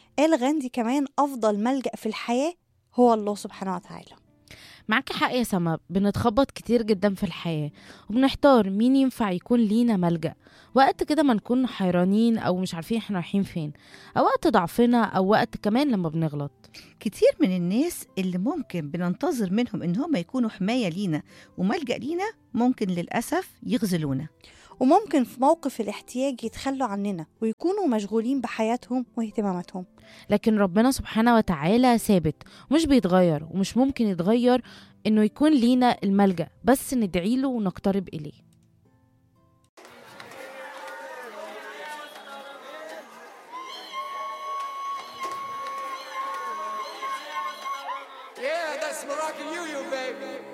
قال غاندي كمان أفضل ملجأ في الحياة هو الله سبحانه وتعالى. معاكي حق يا سما، بنتخبط كتير جدا في الحياة وبنحتار مين ينفع يكون لينا ملجأ وقت كده ما نكون حيرانين أو مش عارفين احنا رايحين فين، أو وقت ضعفنا، أو وقت كمان لما بنغلط. كتير من الناس اللي ممكن بننتظر منهم إن هم يكونوا حماية لينا وملجأ لينا ممكن للأسف يخذلونا. وممكن في موقف الاحتياج يتخلوا عننا ويكونوا مشغولين بحياتهم واهتماماتهم. لكن ربنا سبحانه وتعالى ثابت ومش بيتغير ومش ممكن يتغير إنه يكون لينا الملجأ، بس ندعيله ونقترب إليه. Yeah, that's Moroccan you, baby.